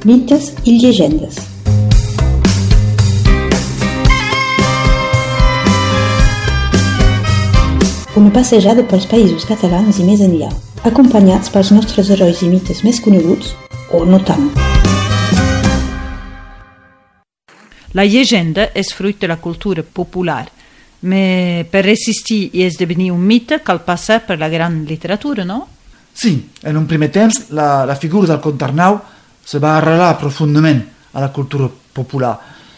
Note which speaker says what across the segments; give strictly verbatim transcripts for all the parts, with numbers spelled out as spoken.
Speaker 1: mites i llegendes. Una passejada pels països catalans i més enllà, acompanyats pels nostres herois i mites més coneguts, o no tant.
Speaker 2: La llegenda és fruit de la cultura popular, però per resistir i esdevenir un mite cal passar per la gran literatura, no?
Speaker 3: Sí, en un primer temps la, la figura del conte Arnau se va arrelar profundament a la cultura popular.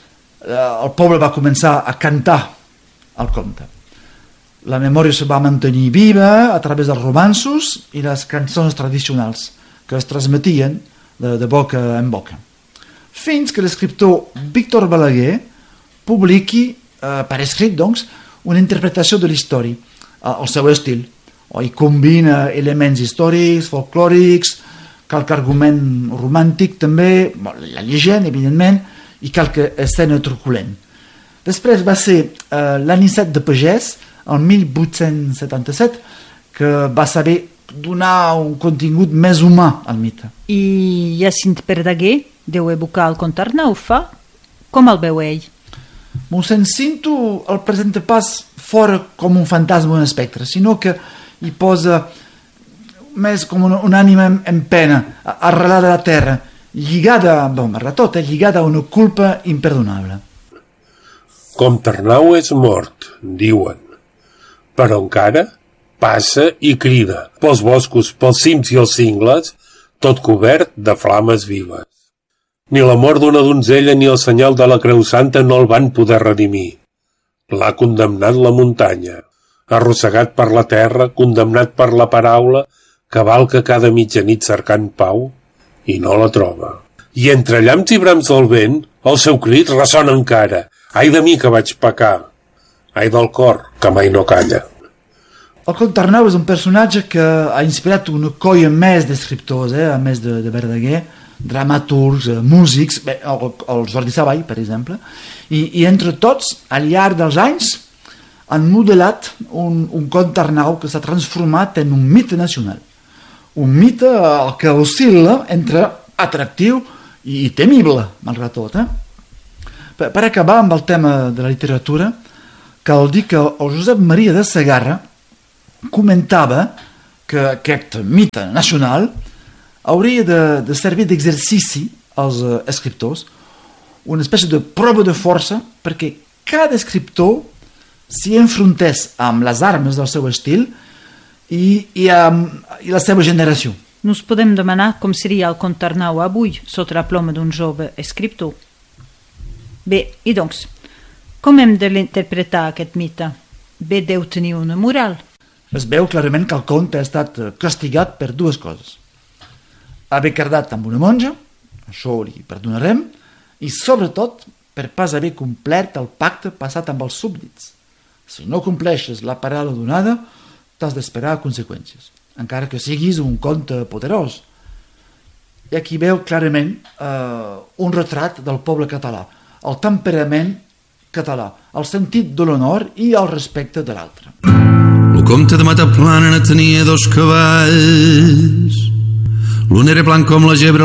Speaker 3: El poble va començar a cantar el conte. La memòria se va mantenir viva a través dels romanços i les cançons tradicionals que es transmetien de, de boca en boca. Fins que l'escriptor Víctor Balaguer publiqui, eh, per escrit, doncs, una interpretació de la història, eh, al seu estil. Oh, i combina elements històrics, folclòrics, qualque argument romàntic també, la llegenda, evidentment, i qualque escena truculent. Després va ser eh, l'Anicet de Pagès, el mil vuit-cents setanta-set, que va saber donar un contingut més humà al mite.
Speaker 2: I Jacint Verdaguer deu evocar el conte Arnau, fa? Com el veu ell?
Speaker 3: Mossèn Cinto el presenta pas fora com un fantasma o un espectre, sinó que hi posa més com una, una ànima en, en pena, arrelada a la terra, lligada, bon, malgrat tot, eh, lligada a una culpa imperdonable.
Speaker 4: Comte Arnau és mort, diuen, però encara passa i crida pels boscos, pels cims i els cingles, tot cobert de flames vives. Ni la mort d'una donzella ni el senyal de la Creu Santa no el van poder redimir. L'ha condemnat la muntanya, arrossegat per la terra, condemnat per la paraula, cavalca cada mitjanit cercant pau i no la troba. I entre llamps i brams del vent, el seu crit ressona encara. Ai de mi que vaig pecar, ai del cor que mai no calla.
Speaker 3: El conte Arnau és un personatge que ha inspirat una colla més d'escriptors, eh, a més de, de Verdaguer, dramaturgs, eh, músics, bé, el, el Jordi Savall, per exemple, i, i entre tots, al llarg dels anys, han modelat un, un conte Arnau que s'ha transformat en un mite nacional. Un mite al que oscil·la entre atractiu i temible, malgrat tot. Eh? Per, per acabar amb el tema de la literatura, cal dir que el Josep Maria de Segarra comentava que aquest mite nacional hauria de, de servir d'exercici als eh, escriptors, una espècie de prova de força perquè cada escriptor s'hi enfrontés amb les armes del seu estil i, i, amb, i la seva generació.
Speaker 2: Nos podem demanar com seria el conte Arnau avui sota la ploma d'un jove escriptor. Bé, i doncs, com hem de l'interpretar aquest mite? Bé deu tenir una moral.
Speaker 3: Es veu clarament que el conte ha estat castigat per dues coses. Haver cardat amb una monja, això li perdonarem, i sobretot per pas haver complert el pacte passat amb els súbdits. Si no compleixes la paraula donada, t'has d'esperar conseqüències, encara que siguis un conte poderós. I aquí veu clarament eh, un retrat del poble català, el temperament català, el sentit de l'honor i el respecte de l'altre.
Speaker 5: El comte de Mataplana tenia dos cavalls, l'un era blanc com la gebre,